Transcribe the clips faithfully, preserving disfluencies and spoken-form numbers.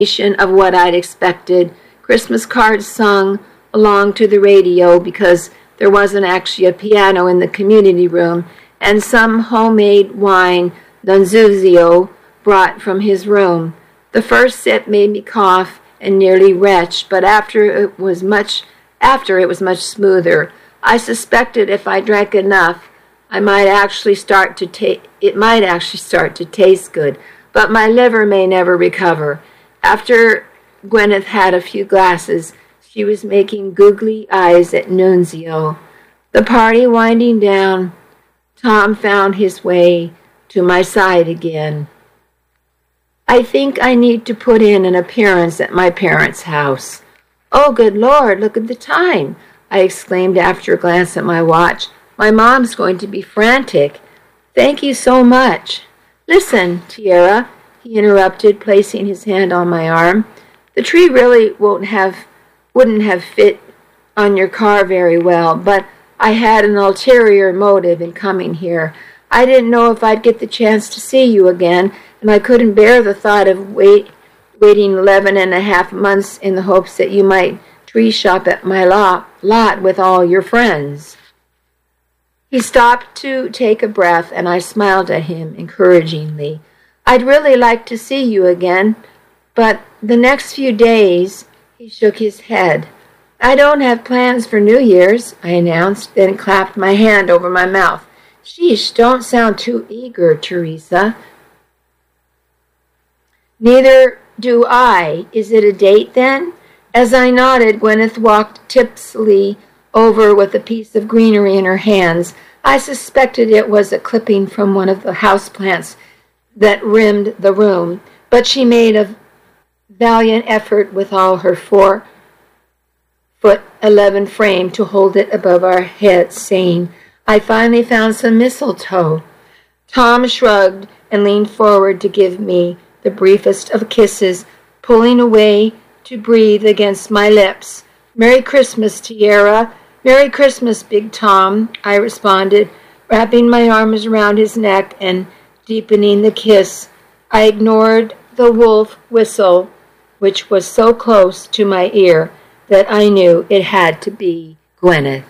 of what I'd expected. Christmas cards sung along to the radio because there wasn't actually a piano in the community room, and some homemade wine Don Zuzio brought from his room. The first sip made me cough and nearly retch, but after it was much after it was much smoother. I suspected if I drank enough, I might actually start to ta- it might actually start to taste good, but my liver may never recover. After Gwyneth had a few glasses, she was making googly eyes at Nunzio. The party winding down, Tom found his way to my side again. I think I need to put in an appearance at my parents' house. Oh, good Lord, look at the time, I exclaimed after a glance at my watch. My mom's going to be frantic. Thank you so much. Listen, Tierra, he interrupted, placing his hand on my arm. The tree really won't have, wouldn't have fit on your car very well, but I had an ulterior motive in coming here. I didn't know if I'd get the chance to see you again, and I couldn't bear the thought of wait, waiting eleven and a half months in the hopes that you might tree shop at my lot, lot with all your friends. He stopped to take a breath, and I smiled at him encouragingly. I'd really like to see you again, but the next few days, he shook his head. I don't have plans for New Year's, I announced, then clapped my hand over my mouth. Sheesh, don't sound too eager, Teresa. Neither do I. Is it a date, then? As I nodded, Gwyneth walked tipsily over with a piece of greenery in her hands. I suspected it was a clipping from one of the houseplants that rimmed the room, but she made a valiant effort with all her four foot eleven frame to hold it above our heads, saying, I finally found some mistletoe. Tom shrugged and leaned forward to give me the briefest of kisses, pulling away to breathe against my lips. Merry Christmas, Tierra. Merry Christmas, Big Tom, I responded, wrapping my arms around his neck and deepening the kiss. I ignored the wolf whistle, which was so close to my ear that I knew it had to be Gwyneth.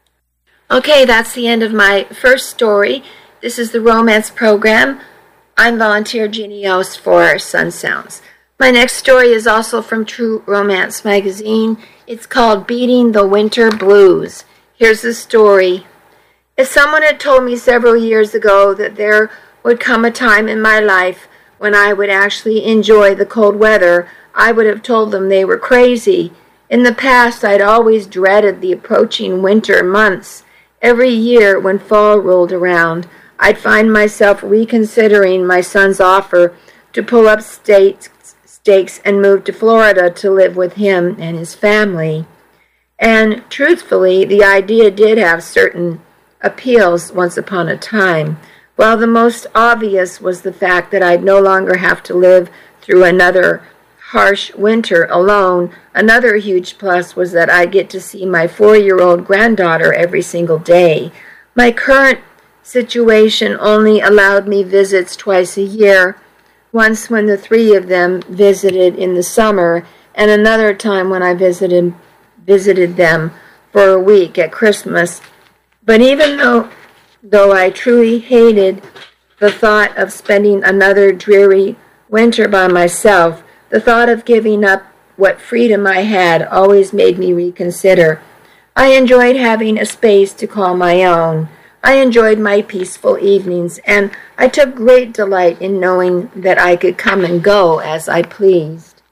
Okay, that's the end of my first story. This is the romance program. I'm volunteer Jeannie Yost for Sun Sounds. My next story is also from True Romance magazine. It's called Beating the Winter Blues. Here's the story. If someone had told me several years ago that there would come a time in my life when I would actually enjoy the cold weather, I would have told them they were crazy. In the past, I'd always dreaded the approaching winter months. Every year when fall rolled around, I'd find myself reconsidering my son's offer to pull up stakes, stakes and move to Florida to live with him and his family. And truthfully, the idea did have certain appeals once upon a time. While the most obvious was the fact that I'd no longer have to live through another harsh winter alone, another huge plus was that I'd get to see my four-year-old granddaughter every single day. My current situation only allowed me visits twice a year, once when the three of them visited in the summer, and another time when I visited visited them for a week at Christmas. But even though, though I truly hated the thought of spending another dreary winter by myself, the thought of giving up what freedom I had always made me reconsider. I enjoyed having a space to call my own. I enjoyed my peaceful evenings, and I took great delight in knowing that I could come and go as I pleased.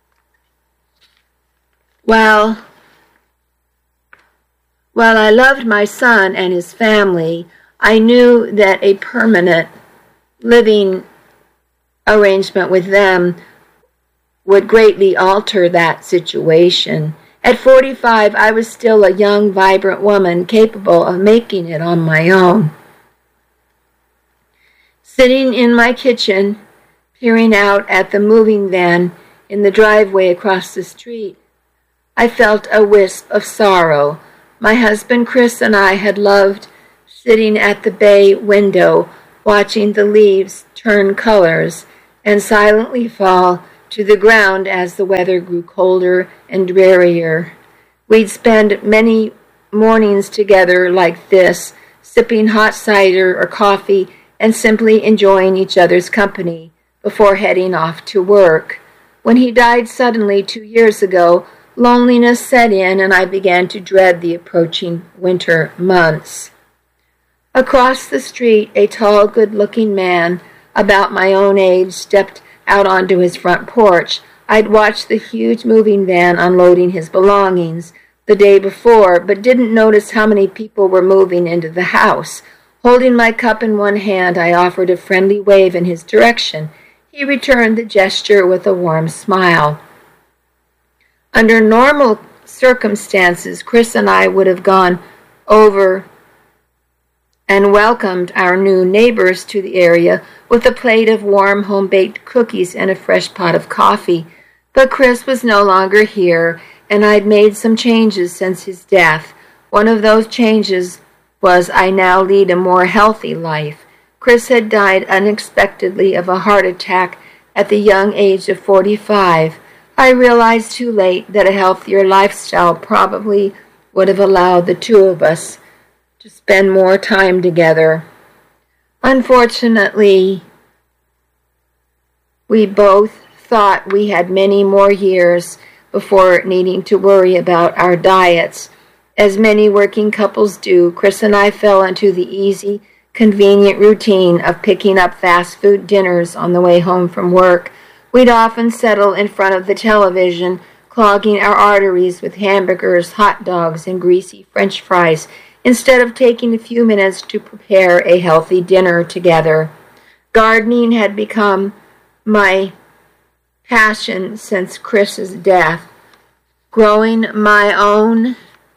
Well, while I loved my son and his family, I knew that a permanent living arrangement with them would greatly alter that situation. At forty-five, I was still a young, vibrant woman capable of making it on my own. Sitting in my kitchen, peering out at the moving van in the driveway across the street, I felt a wisp of sorrow. My husband Chris and I had loved sitting at the bay window, watching the leaves turn colors and silently fall to the ground as the weather grew colder and drearier. We'd spend many mornings together like this, sipping hot cider or coffee and simply enjoying each other's company before heading off to work. When he died suddenly two years ago, loneliness set in and I began to dread the approaching winter months. Across the street, a tall, good-looking man about my own age stepped out onto his front porch. I'd watched the huge moving van unloading his belongings the day before, but didn't notice how many people were moving into the house. Holding my cup in one hand, I offered a friendly wave in his direction. He returned the gesture with a warm smile. Under normal circumstances, Chris and I would have gone over and welcomed our new neighbors to the area with a plate of warm home-baked cookies and a fresh pot of coffee. But Chris was no longer here, and I'd made some changes since his death. One of those changes was I now lead a more healthy life. Chris had died unexpectedly of a heart attack at the young age of forty-five. I realized too late that a healthier lifestyle probably would have allowed the two of us to spend more time together. Unfortunately, we both thought we had many more years before needing to worry about our diets. As many working couples do, Chris and I fell into the easy, convenient routine of picking up fast food dinners on the way home from work. We'd often settle in front of the television, clogging our arteries with hamburgers, hot dogs, and greasy French fries, instead of taking a few minutes to prepare a healthy dinner together. Gardening had become my passion since Chris's death. Growing my own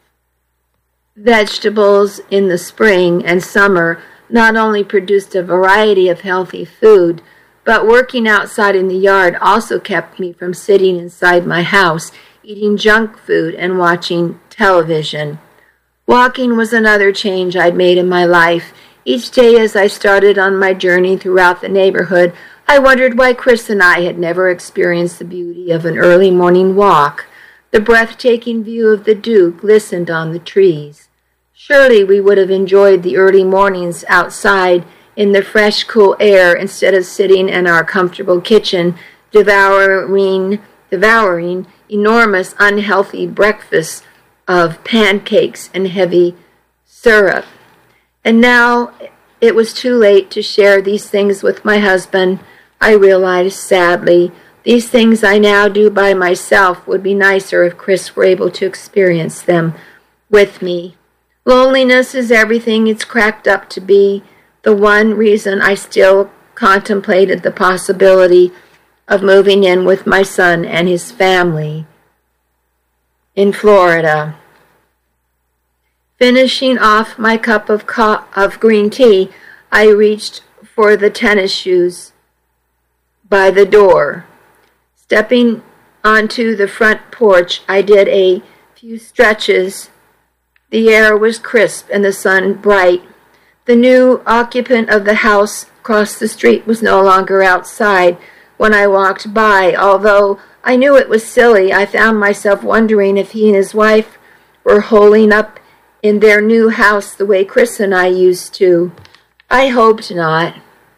vegetables in the spring and summer not only produced a variety of healthy food, but working outside in the yard also kept me from sitting inside my house, eating junk food and watching television. Walking was another change I'd made in my life. Each day as I started on my journey throughout the neighborhood, I wondered why Chris and I had never experienced the beauty of an early morning walk. The breathtaking view of the dew glistened on the trees. Surely we would have enjoyed the early mornings outside in the fresh, cool air instead of sitting in our comfortable kitchen devouring, devouring enormous, unhealthy breakfasts of pancakes and heavy syrup. And now it was too late to share these things with my husband. I realized sadly, these things I now do by myself would be nicer if Chris were able to experience them with me. Loneliness is everything it's cracked up to be. The one reason I still contemplated the possibility of moving in with my son and his family in Florida. Finishing off my cup of, co- of green tea, I reached for the tennis shoes by the door. Stepping onto the front porch, I did a few stretches. The air was crisp and the sun bright. The new occupant of the house across the street was no longer outside when I walked by. Although I knew it was silly, I found myself wondering if he and his wife were holing up in their new house the way Chris and I used to. I hoped not.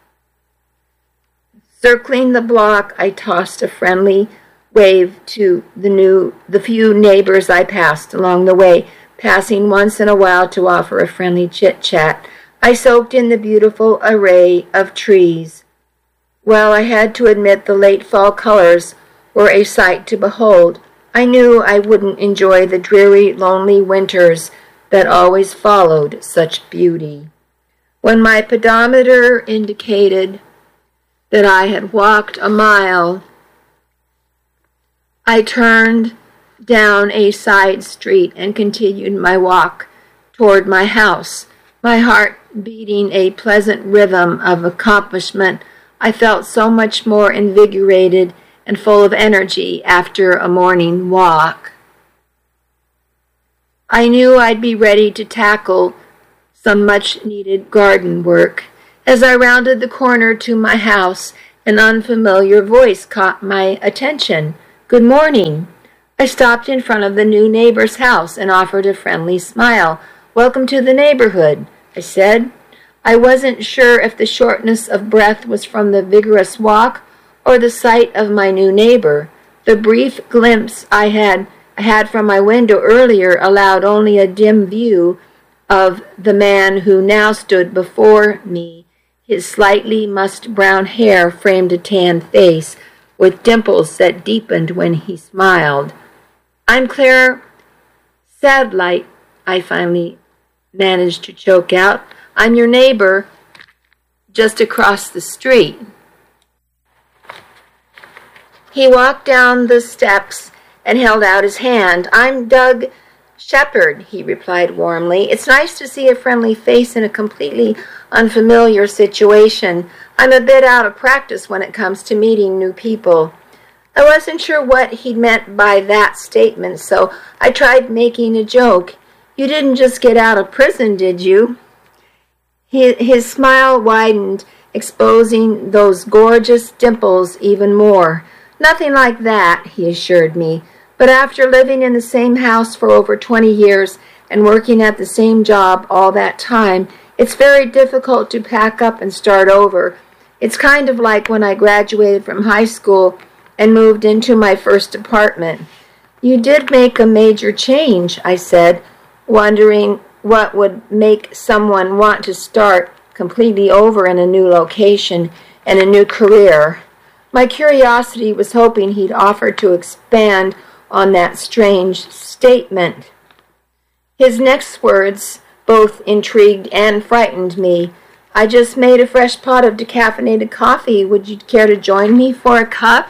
Circling the block, I tossed a friendly wave to the new, the few neighbors I passed along the way, passing once in a while to offer a friendly chit-chat. I soaked in the beautiful array of trees. Well, I had to admit the late fall colors were a sight to behold. I knew I wouldn't enjoy the dreary, lonely winters that always followed such beauty. When my pedometer indicated that I had walked a mile, I turned down a side street and continued my walk toward my house, my heart beating a pleasant rhythm of accomplishment. I felt so much more invigorated and full of energy after a morning walk. I knew I'd be ready to tackle some much-needed garden work. As I rounded the corner to my house, An unfamiliar voice caught my attention. "Good morning." I stopped in front of the new neighbor's house and offered a friendly smile. "Welcome to the neighborhood," I said. I wasn't sure if the shortness of breath was from the vigorous walk or the sight of my new neighbor. The brief glimpse I had had from my window earlier allowed only a dim view of the man who now stood before me. His slightly musk-brown hair framed a tanned face with dimples that deepened when he smiled. "I'm Claire Sadlight," I finally managed to choke out. "I'm your neighbor just across the street." He walked down the steps and held out his hand. "I'm Doug Shepard," he replied warmly. "It's nice to see a friendly face in a completely unfamiliar situation. I'm a bit out of practice when it comes to meeting new people." I wasn't sure what he'd meant by that statement, so I tried making a joke. "You didn't just get out of prison, did you?" His, his smile widened, exposing those gorgeous dimples even more. "Nothing like that," he assured me. "But after living in the same house for over twenty years and working at the same job all that time, it's very difficult to pack up and start over. It's kind of like when I graduated from high school and moved into my first apartment." "You did make a major change," I said, wondering what would make someone want to start completely over in a new location and a new career. My curiosity was hoping he'd offer to expand on that strange statement. His next words both intrigued and frightened me. "I just made a fresh pot of decaffeinated coffee. Would you care to join me for a cup?"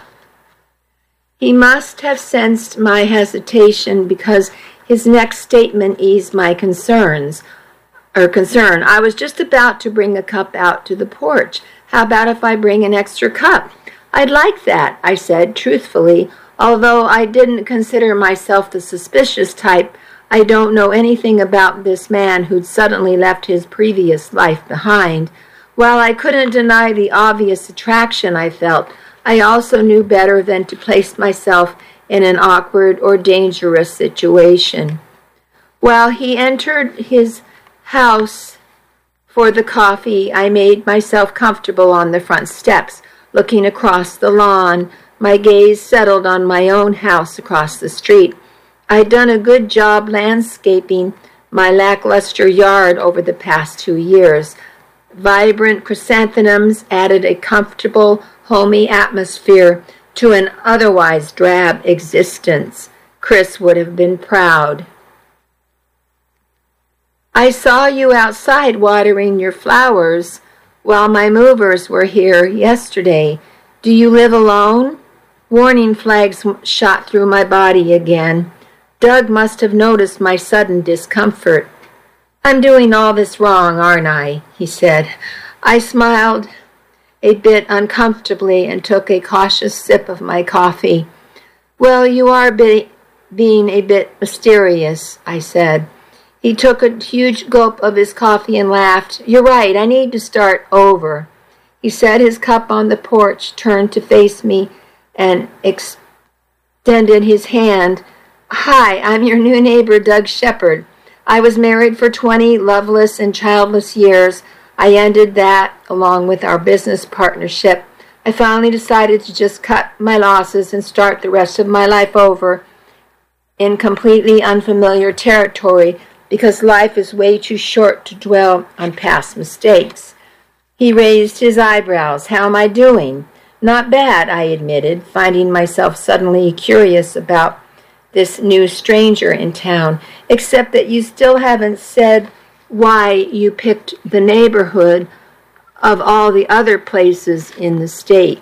He must have sensed my hesitation because his next statement eased my concerns, or concern. "I was just about to bring a cup out to the porch. How about if I bring an extra cup?" "I'd like that," I said truthfully. Although I didn't consider myself the suspicious type, I don't know anything about this man who'd suddenly left his previous life behind. While I couldn't deny the obvious attraction I felt, I also knew better than to place myself in an awkward or dangerous situation. While he entered his house for the coffee, I made myself comfortable on the front steps, looking across the lawn. My gaze settled on my own house across the street. I'd done a good job landscaping my lackluster yard over the past two years. Vibrant chrysanthemums added a comfortable, homey atmosphere to an otherwise drab existence. Chris would have been proud. "I saw you outside watering your flowers while my movers were here yesterday. Do you live alone?" Warning flags shot through my body again. Doug must have noticed my sudden discomfort. "I'm doing all this wrong, aren't I?" he said. I smiled a bit uncomfortably and took a cautious sip of my coffee. "Well, you are be- being a bit mysterious," I said. He took a huge gulp of his coffee and laughed. "You're right, I need to start over." He set his cup on the porch, turned to face me, and extended his hand. "Hi, I'm your new neighbor, Doug Shepard. I was married for twenty loveless and childless years. I ended that along with our business partnership. I finally decided to just cut my losses and start the rest of my life over in completely unfamiliar territory because life is way too short to dwell on past mistakes." He raised his eyebrows. "How am I doing?" "Not bad," I admitted, finding myself suddenly curious about this new stranger in town, "except that you still haven't said why you picked the neighborhood of all the other places in the state."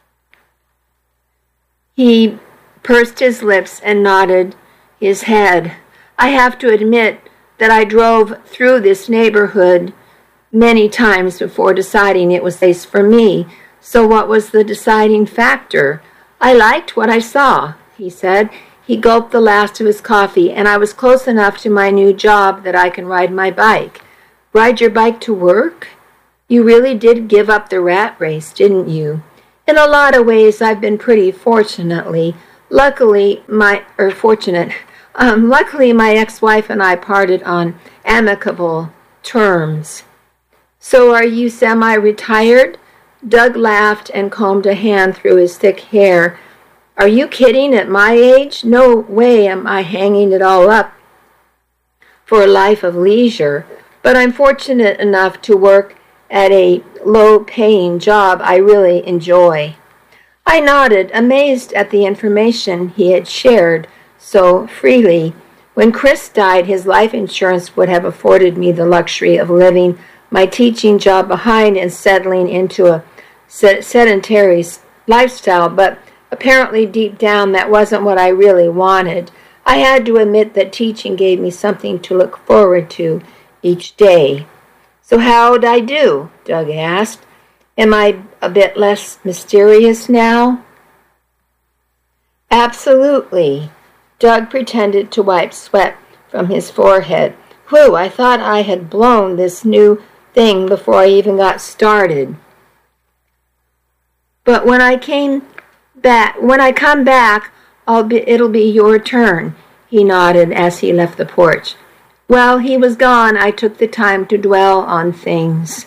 He pursed his lips and nodded his head. "I have to admit that I drove through this neighborhood many times before deciding it was safe for me. So what was the deciding factor?" "I liked what I saw," he said. He gulped the last of his coffee. "And I was close enough to my new job that I can ride my bike." "Ride your bike to work? You really did give up the rat race, didn't you?" In a lot of ways, I've been pretty fortunately, luckily, my, or fortunate, um, luckily my ex-wife and I parted on amicable terms. So are you semi-retired? Doug laughed and combed a hand through his thick hair. Are you kidding? At my age? No way am I hanging it all up for a life of leisure, but I'm fortunate enough to work at a low-paying job I really enjoy. I nodded, amazed at the information he had shared so freely. When Chris died, his life insurance would have afforded me the luxury of living my teaching job behind and settling into a sedentary lifestyle, but apparently deep down that wasn't what I really wanted. I had to admit that teaching gave me something to look forward to each day. So how'd I do? Doug asked. Am I a bit less mysterious now? Absolutely. Doug pretended to wipe sweat from his forehead. Whew, I thought I had blown this new thing before I even got started. But when I came back, when I come back, I'll be, it'll be your turn, he nodded as he left the porch. While he was gone, I took the time to dwell on things.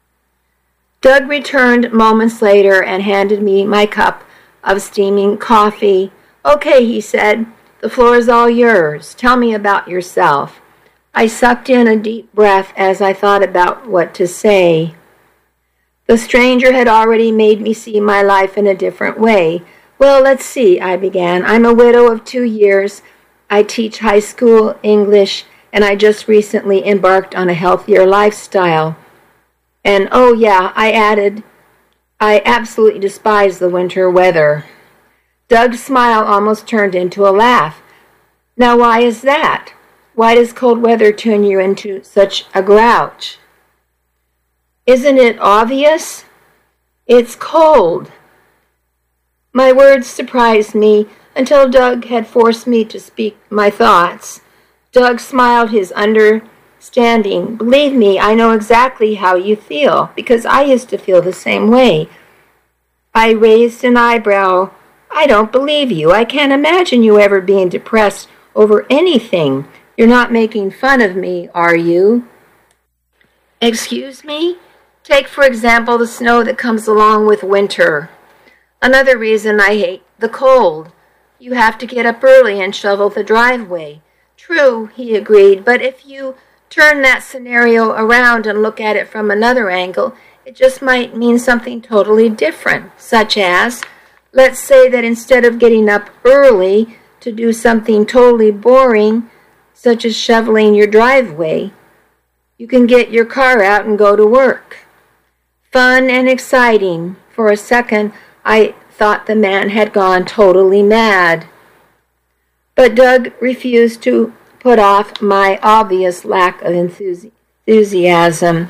Doug returned moments later and handed me my cup of steaming coffee. Okay, he said, the floor is all yours. Tell me about yourself. I sucked in a deep breath as I thought about what to say. The stranger had already made me see my life in a different way. Well, let's see, I began. I'm a widow of two years. I teach high school English, and I just recently embarked on a healthier lifestyle. And, oh yeah, I added, I absolutely despise the winter weather. Doug's smile almost turned into a laugh. Now, why is that? Why does cold weather turn you into such a grouch? Isn't it obvious? It's cold. My words surprised me until Doug had forced me to speak my thoughts. Doug smiled his understanding. Believe me, I know exactly how you feel, because I used to feel the same way. I raised an eyebrow. I don't believe you. I can't imagine you ever being depressed over anything. You're not making fun of me, are you? Excuse me? Take, for example, the snow that comes along with winter. Another reason I hate the cold. You have to get up early and shovel the driveway. True, he agreed, but if you turn that scenario around and look at it from another angle, it just might mean something totally different, such as, let's say that instead of getting up early to do something totally boring, such as shoveling your driveway, you can get your car out and go to work. Fun and exciting. For a second, I thought the man had gone totally mad. But Doug refused to put off my obvious lack of enthusi- enthusiasm.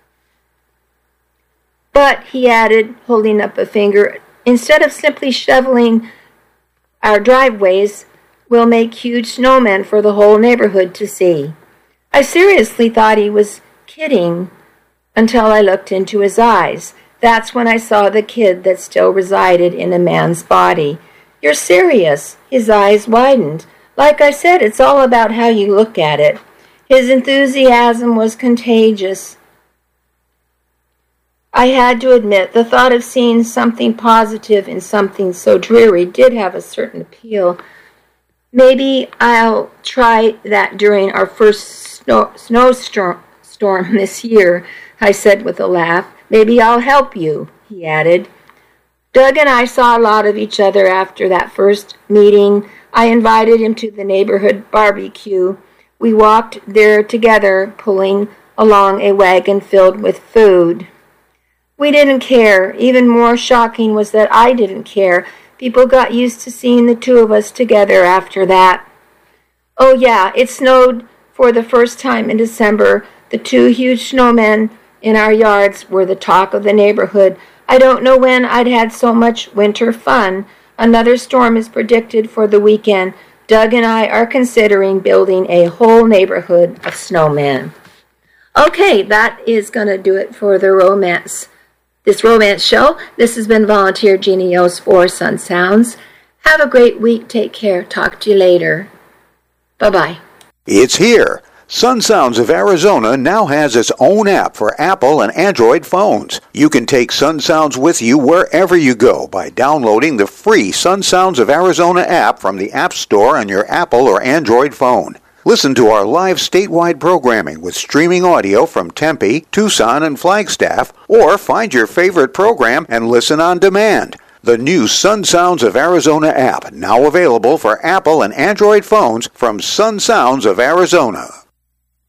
But, he added, holding up a finger, instead of simply shoveling our driveways, we'll make huge snowmen for the whole neighborhood to see. I seriously thought he was kidding until I looked into his eyes. That's when I saw the kid that still resided in a man's body. You're serious? His eyes widened. Like I said, it's all about how you look at it. His enthusiasm was contagious. I had to admit, the thought of seeing something positive in something so dreary did have a certain appeal. Maybe I'll try that during our first snow, snowstorm storm this year, I said with a laugh. Maybe I'll help you, he added. Doug and I saw a lot of each other after that first meeting. I invited him to the neighborhood barbecue. We walked there together, pulling along a wagon filled with food. We didn't care. Even more shocking was that I didn't care. People got used to seeing the two of us together after that. Oh yeah, it snowed for the first time in December. The two huge snowmen in our yards were the talk of the neighborhood. I don't know when I'd had so much winter fun. Another storm is predicted for the weekend. Doug and I are considering building a whole neighborhood of snowmen. Okay, that is going to do it for the romance this romance show. This has been Volunteer Jeannie Yost for Sun Sounds. Have a great week. Take care. Talk to you later. Bye-bye. It's here. Sun Sounds of Arizona now has its own app for Apple and Android phones. You can take Sun Sounds with you wherever you go by downloading the free Sun Sounds of Arizona app from the App Store on your Apple or Android phone. Listen to our live statewide programming with streaming audio from Tempe, Tucson, and Flagstaff, or find your favorite program and listen on demand. The new Sun Sounds of Arizona app, now available for Apple and Android phones from Sun Sounds of Arizona.